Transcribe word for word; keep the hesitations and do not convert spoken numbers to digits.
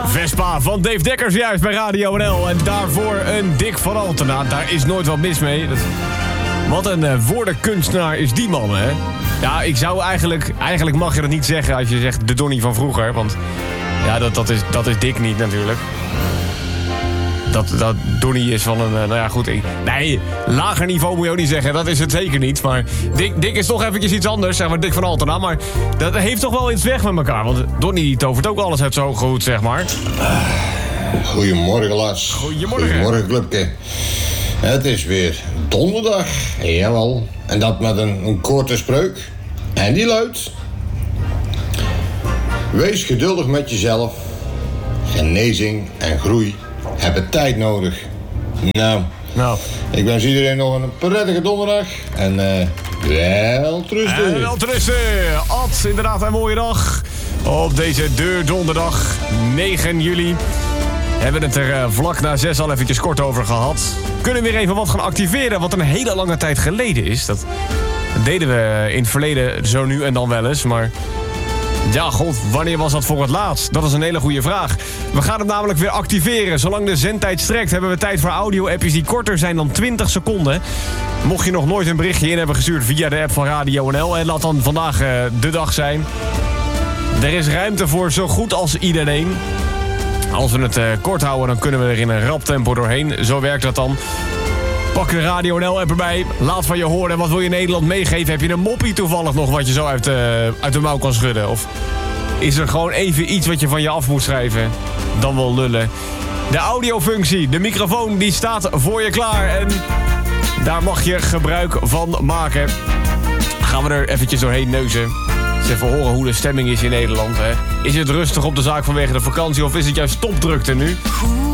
Vespa van Dave Dekkers juist bij Radio N L. En daarvoor een Dick van Altena. Daar is nooit wat mis mee. Dat... Wat een uh, woordenkunstenaar is die man, hè? Ja, ik zou eigenlijk... Eigenlijk mag je dat niet zeggen als je zegt de Donnie van vroeger. Want ja, dat, dat, is, dat is Dick niet natuurlijk. Dat, dat Donnie is van een... Uh, nou ja, goed. Ik, nee, lager niveau moet je ook niet zeggen. Dat is het zeker niet. Maar Dick, Dick is toch eventjes iets anders. Zeg maar Dick van Altena. Maar dat heeft toch wel iets weg met elkaar. Want Donnie tovert ook alles uit zijn hoge hoed, zeg maar. Goedemorgen, Lars. Goedemorgen. Goedemorgen, clubje. Het is weer donderdag. Jawel. En dat met een, een korte spreuk. En die luidt... Wees geduldig met jezelf. Genezing en groei hebben tijd nodig. Nou, nou. Ik wens iedereen nog een prettige donderdag. En uh, wel trusten. En wel trusten. Ad, inderdaad een mooie dag. Op deze deurdonderdag, negen juli. Hebben het er uh, vlak na zes al eventjes kort over gehad. Kunnen we weer even wat gaan activeren, wat een hele lange tijd geleden is. Dat deden we in het verleden zo nu en dan wel eens, maar... Ja, god, wanneer was dat voor het laatst? Dat is een hele goede vraag. We gaan het namelijk weer activeren. Zolang de zendtijd strekt, hebben we tijd voor audio-appjes die korter zijn dan twintig seconden. Mocht je nog nooit een berichtje in hebben gestuurd via de app van Radio N L... en laat dan vandaag uh, de dag zijn. Er is ruimte voor zo goed als iedereen. Als we het uh, kort houden, dan kunnen we er in een rap tempo doorheen. Zo werkt dat dan. Pak de Radio N L-app erbij. Laat van je horen. En wat wil je Nederland meegeven? Heb je een moppie toevallig nog wat je zo uit, uh, uit de mouw kan schudden? Of is er gewoon even iets wat je van je af moet schrijven? Dan wel lullen. De audiofunctie, de microfoon, die staat voor je klaar. En daar mag je gebruik van maken. Gaan we er eventjes doorheen neuzen. Eens even horen hoe de stemming is in Nederland. Hè? Is het rustig op de zaak vanwege de vakantie? Of is het juist topdrukte nu?